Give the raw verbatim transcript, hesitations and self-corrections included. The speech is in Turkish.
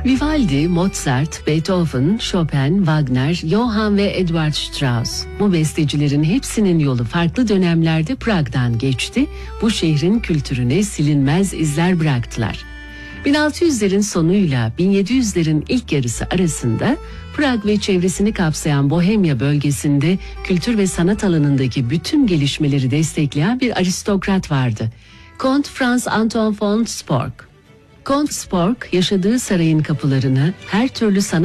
Vivaldi, Mozart, Beethoven, Chopin, Wagner, Johann ve Edward Strauss. Bu bestecilerin hepsinin yolu farklı dönemlerde Prag'dan geçti. Bu şehrin kültürüne silinmez izler bıraktılar. bin altı yüzlerin sonuyla bin yedi yüzlerin ilk yarısı arasında Prag ve çevresini kapsayan Bohemya bölgesinde kültür ve sanat alanındaki bütün gelişmeleri destekleyen bir aristokrat vardı. Kont Franz Anton von Spork. Kont Spork yaşadığı sarayın kapılarını her türlü sanat